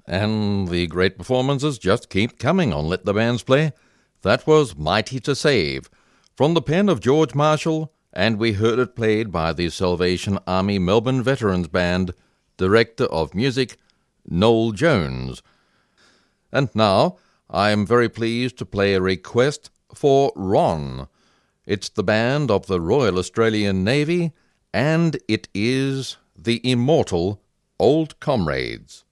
And the great performances just keep coming on Let the Bands Play. That was Mighty to Save, from the pen of George Marshall, and we heard it played by the Salvation Army Melbourne Veterans Band, Director of Music, Noel Jones. And now, I am very pleased to play a request for Ron. It's the band of the Royal Australian Navy, and it is the immortal Old Comrades.